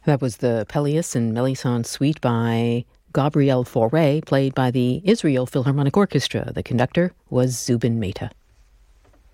That was the Pelléas and Melisande Suite by Gabriel Fauré, played by the Israel Philharmonic Orchestra. The conductor was Zubin Mehta.